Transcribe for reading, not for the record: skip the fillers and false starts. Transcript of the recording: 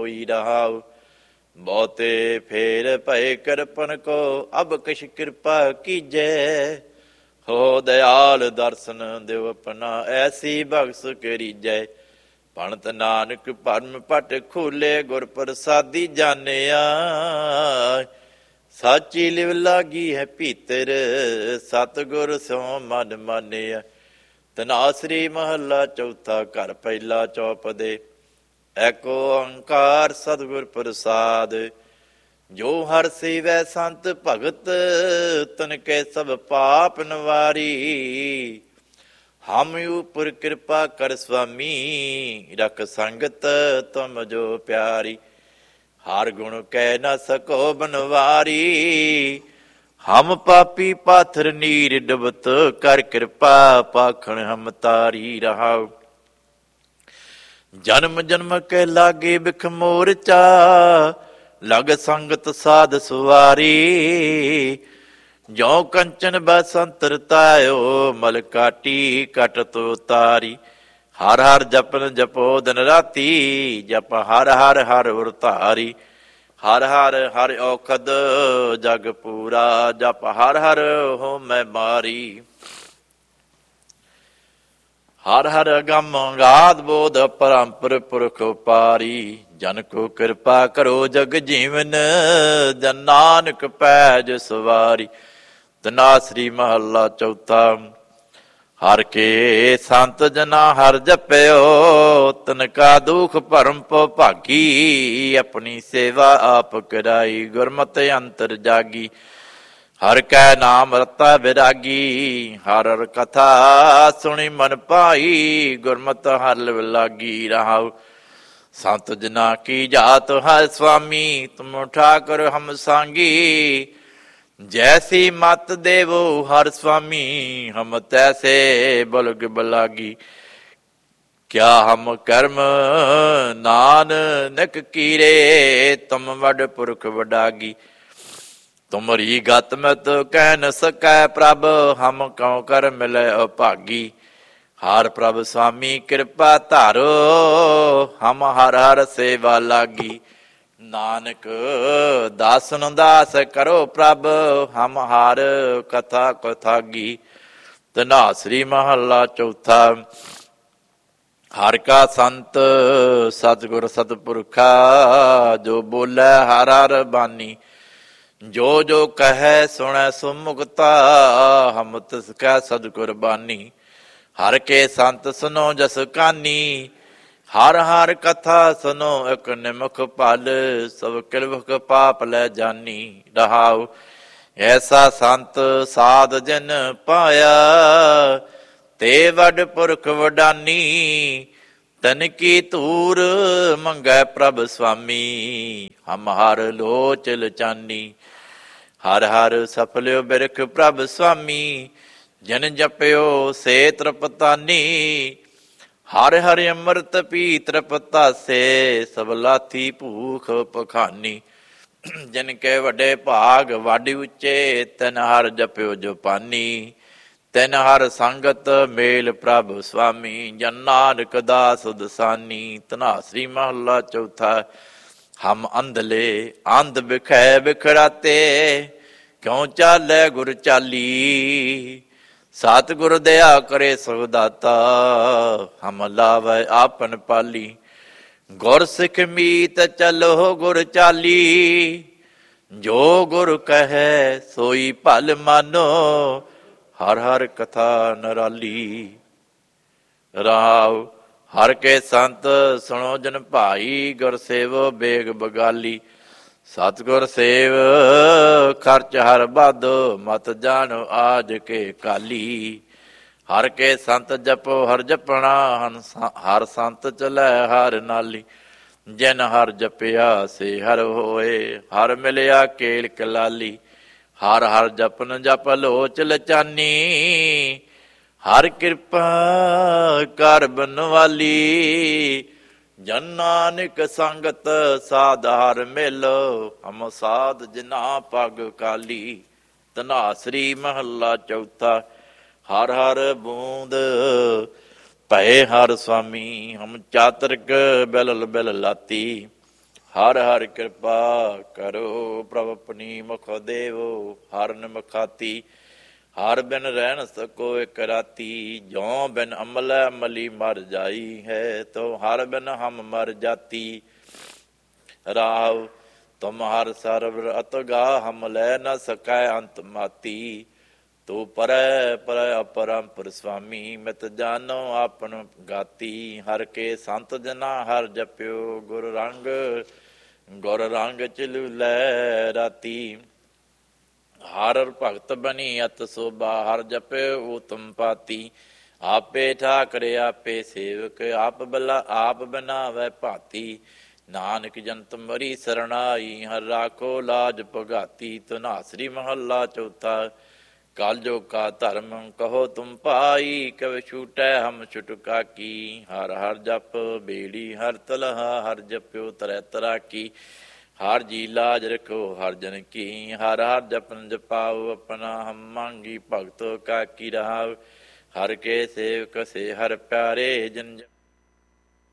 होई रहाउ। बहुते फेर भय कृपन को अब कछ कृपा कीजै। हो दयाल दर्शन देव अपना ऐसी बख्श करीजै। भणत नानक भरम पट खोले गुर प्रसादी जानिया। साची लिव लागी है भीतर सतगुर सो मन मानिया। ਤਨਾਸਰੀ ਮਹੱਲਾ ਚੌਥਾ ਘਰ ਪਹਿਲਾ ਚੌਪਦੇ। ਏਕ ਓੰਕਾਰ ਸਤਿਗੁਰ ਪ੍ਰਸਾਦ। ਜੋ ਹਰਿ ਸੇਵੈ ਸੰਤ ਭਗਤ ਤਨ ਕੈ ਸਭ ਪਾਪ ਨਿਵਾਰੀ। ਹਮ ਉਪਰ ਕਿਰਪਾ ਕਰ ਸੁਆਮੀ ਰਖ ਸੰਗਤ ਤੁਮ ਜੋ ਪਿਆਰੀ। ਹਰ ਗੁਣ ਕਹਿ ਨ ਸਕੋ ਬਨਵਾਰੀ। ਹਮ ਪਾਪੀ ਪਾਥਰ ਨੀਰ ਡੁਬਤ ਕਰ ਕਿਰਪਾ ਪਾਖਣ ਹਮ ਤਾਰੀ ਰਹਾਉ। ਜਨਮ ਜਨਮ ਕੇ ਲਾਗੇ ਬਿਖ ਮੋਰਚਾ ਲਗ ਸੰਗਤ ਸਾਧ ਸੁਵਾਰੀ। ਜੋ ਕੰਚਨ ਬਸੰਤਰ ਤਾਇਓ ਮਲ ਕਾਟੀ ਕਟ ਤੋ ਤਾਰੀ। ਹਰ ਹਰ ਜਪਨ ਜਪੋ ਦਿਨ ਰਾਤੀ ਜਪ ਹਰ ਹਰ ਹਰ ਉਰ ਧਾਰੀ। ਹਰ ਹਰ ਹਰ ਔਖਦ ਜਗ ਪੂਰਾ ਜਪ ਹਰ ਹਰ ਹੋ ਮੈਂ ਮਾਰੀ। ਹਰ ਹਰ ਅਗੰਮ ਗਾਦ ਬੋਧ ਪਰੰਪਰ ਪੁਰਖ ਪਾਰੀ। ਜਨ ਕੋ ਕਿਰਪਾ ਕਰੋ ਜਗ ਜੀਵਨ ਜਨ ਨਾਨਕ ਪੈਜ ਸਵਾਰੀ। ਤਨਾਸਰੀ ਮਹੱਲਾ ਚੌਥਾ। ਹਰ ਕੇ ਸੰਤ ਜਨਾ ਹਰ ਜਪਿਓ ਤਨ ਕਾ ਦੁਖ ਭਰਮ ਪੋ ਭਾਗੀ। ਆਪਣੀ ਸੇਵਾ ਆਪ ਕਰਾਈ ਗੁਰਮਤਿ ਅੰਤਰ ਜਾਗੀ। ਹਰ ਕੈ ਨਾਮ ਰਤਾ ਵਿਰਾਗੀ। ਹਰ ਹਰ ਕਥਾ ਸੁਣੀ ਮਨ ਪਾਈ ਗੁਰਮਤਿ ਹਰ ਲਿਵ ਲਾਗੀ ਰਹਾਉ। ਸੰਤ ਜਨਾ ਕੀ ਜਾਤ ਹੈ ਸੁਆਮੀ ਤੁਮ ਠਾਕੁਰ ਹਮ ਸਾਂਗੀ। ਜੈਸੀ ਮਤ ਦੇਵੋ ਹਰ ਸੁਆਮੀ ਹਮ ਤੈਸੇ ਬਲਗ ਬਲਾਗੀ। ਕਿਆ ਹਮ ਕਰਮ ਨਾਨਕ ਕੀਰੇ ਤੁਮ ਵਡ ਪੁਰਖ ਵਡਾਗੀ। ਤੁਮਰੀ ਗਤ ਮਤ ਕਹਿ ਨ ਸਕੈ ਪ੍ਰਭ ਹਮ ਕਉ ਕਰ ਮਿਲੈ ਅਭਾਗੀ। ਹਰ ਪ੍ਰਭ ਸੁਆਮੀ ਕਿਰਪਾ ਧਾਰੋ ਹਮ ਹਰ ਹਰ ਸੇਵਾ ਲਾਗੀ। ਨਾਨਕ ਦਾਸਨ ਦਾਸ ਕਰੋ ਪ੍ਰਭ ਹਮ ਹਰ ਕਥਾ ਕਥਾਗੀ। ਧਨਾਸਰੀ ਮਹੱਲਾ ਚੌਥਾ। ਹਰ ਕਾ ਸੰਤ ਸਤਿਗੁਰ ਸਤਿਪੁਰਖਾ ਜੋ ਬੋਲੇ ਹਰ ਹਰ ਬਾਣੀ। ਜੋ ਜੋ ਕਹੈ ਸੁਣੈ ਸੋ ਮੁਕਤਾ ਹਮ ਤਿਸ ਕੈ ਸਤਿਗੁਰ ਬਾਣੀ। ਹਰ ਕੇ ਸੰਤ ਸੁਨੋ ਜਸ ਕਾਨੀ। ਹਰ ਹਰ ਕਥਾ ਸੁਨੋ ਇਕ ਨਿਮਖ ਭਲ ਸਭ ਕਿਲਵਖ ਪਾਪ ਲੈ ਜਾਨੀ ਰਹਾਉ। ਐਸਾ ਸੰਤ ਸਾਧ ਜਨ ਪਾਇਆ ਤੇ ਵਡ ਪੁਰਖ ਵਡਾਨੀ। ਤਨ ਕੀ ਧੂਰ ਮੰਗੈ ਪ੍ਰਭ ਸੁਆਮੀ ਹਮ ਹਰ ਲੋਚ ਲਚਾਨੀ। ਹਰ ਹਰ ਸਫਲਿਓ ਬਿਰਖ ਪ੍ਰਭ ਸੁਆਮੀ ਜਨ ਜਪਿਓ ਸੇ ਤ੍ਰਿਪਤਾਨੀ। ਹਰ ਹਰ ਅੰਮ੍ਰਿਤ ਪੀ ਤ੍ਰਿਪਤਾਸੇ ਸਭ ਲਾਥੀ ਭੂਖ ਪਖਾਨੀ। ਜਿਨ ਕੇ ਵੱਡੇ ਭਾਗ ਵਾਢੀ ਉੱਚੇ ਤਨ ਹਰ ਜਪਿਓ ਜਪਾਨੀ। ਤਿਨ ਹਰ ਸੰਗਤ ਮੇਲ ਪ੍ਰਭ ਸੁਆਮੀ ਜਨ ਨਾਨਕ ਦਾਸ ਦਸਾਨੀ। ਧਨਾਸਰੀ ਮਹੱਲਾ ਚੌਥਾ। ਹਮ ਅੰਧਲੇ ਅੰਧ ਬਿਖੈ ਬਿਖਰਾਤੇ ਕਿਉ ਚਾਲੈ ਗੁਰ ਚਾਲੀ। ਸਤਿਗੁਰ ਦਇਆ ਕਰੇ ਸੋ ਦਾਤਾ ਹਮ ਲਾਵੈ ਆਪਨ ਪਾਲੀ। ਗੁਰ ਸਿੱਖ ਮੀਤ ਚਲੋ ਗੁਰ ਚਾਲੀ। ਜੋ ਗੁਰ ਕਹੈ ਸੋਈ ਭਲ ਮਾਨੋ ਹਰ ਹਰ ਕਥਾ ਨਰਾਲੀ ਰਾਵ। ਹਰ ਕੇ ਸੰਤ ਸੁਣੋ ਜਨ ਭਾਈ ਗੁਰ ਸੇਵੋ ਬੇਗ ਬਗਾਲੀ। ਸਤਿਗੁਰ ਸੇਵ ਖਰਚ ਹਰ ਬਾਧੋ ਮਤ ਜਾਣੋ ਆਜ ਕੇ ਕਾਲੀ। ਹਰ ਕੇ ਸੰਤ ਜਪੋ ਹਰ ਜਪਣਾ ਹਰ ਸੰਤ ਚਲੈ ਹਰ ਨਾਲੀ। ਜਿਨ ਹਰ ਜਪਿਆ ਸੇ ਹਰ ਹੋਏ ਹਰ ਮਿਲਿਆ ਕੇਲ ਕਲਾਲੀ। ਹਰ ਹਰ ਜਪਨ ਜਪ ਲੋਚ ਲਚਾਨੀ। ਹਰ ਕਿਰਪਾ ਕਰ ਬਨਵਾਲੀ। ਜਨ ਨਾਨਕ ਸੰਗਤ ਸਾਧ ਹਰ ਮਿਲੋ ਹਮ ਸਾਧ ਜਿਨਾ ਪਗ ਕਾਲੀ। ਧਨਾਸਰੀ ਮਹੱਲਾ ਚੌਥਾ। ਹਰ ਹਰ ਬੂੰਦ ਭਏ ਹਰ ਸੁਆਮੀ ਹਮ ਚਾਤਰਿਕ ਬਿਲਲ ਬਿਲ ਲਾਤੀ। ਹਰ ਹਰ ਕਿਰਪਾ ਕਰੋ ਪ੍ਰਭ ਆਪਣੀ ਮੁਖ ਦੇਵੋ। ਹਰ ਨਿਮਖਾਤੀ ਹਰ ਬਿਨ ਰਹਿ ਨ ਸਕੋ ਇਕ ਰਾਤੀ। ਜਿਉ ਬਿਨ ਅਮਲੈ ਅਮਲੀ ਮਰ ਜਾਈ ਹੈ, ਤੋ ਹਰ ਬਿਨ ਹਮ ਮਰ ਜਾਤੀ। ਰਾਵ ਤੁਮ ਹਰ ਸਰਵ ਅਤਗਾ, ਹਮ ਲੈ ਨ ਸਕੈ ਅੰਤ ਮਾਤੀ। ਤੂੰ ਪਰੈ ਪਰੈ ਅਪਰੰਪਰ ਸੁਆਮੀ, ਮਿਤ ਜਾਨੋ ਆਪਨ ਗਾਤੀ। ਹਰ ਕੇ ਸੰਤ ਜਨਾ ਹਰ ਜਪਿਓ, ਗੁਰ ਰੰਗ ਚਲੂ ਲੈ ਰਾਤੀ। ਹਰ ਭਗਤ ਬਣੀ ਅਤ ਸੋਭਾ, ਹਰ ਜਪੇ ਊਤਮ ਪਾਤੀ। ਆਪੇ ਠਾਕਰ ਆਪੇ ਸੇਵਕ, ਆਪ ਬਣਾਵੈ ਭਾਤੀ। ਨਾਨਕ ਜਨਤ ਮਰੀ ਸਰਣਾਈ, ਹਰ ਰਾਖੋ ਲਾਜ ਭਗਾਤੀ। ਧਨਾਸਰੀ ਮਹੱਲਾ ਚੌਥਾ। ਕਲਯੁਗ ਕਾ ਧਰਮ ਕਹੋ ਤੁਮ ਪਾਈ, ਕਵ ਛੂਟੈ ਹਮ ਛੁਟਕਾ ਕੀ। ਹਰ ਹਰ ਜਪ ਬੇੜੀ ਹਰ ਤਲਹਾ, ਹਰ ਜਪਿਓ ਤਰੈ ਤਰਾਕੀ। ਹਰ ਜੀ ਲਾਜ ਰਖੋ ਹਰ ਜਨ ਕੀ, ਹਰ ਹਰ ਜਪਨ ਜਪਾਓ ਆਪਣਾ। ਹਮ ਮੰਗੀ ਭਗਤ ਕਾ ਕੀ ਰਹਾਉ, ਹਰ ਕੇ ਸੇਵਕ ਸੇ ਹਰ ਪਿਆਰੇ। ਜਨ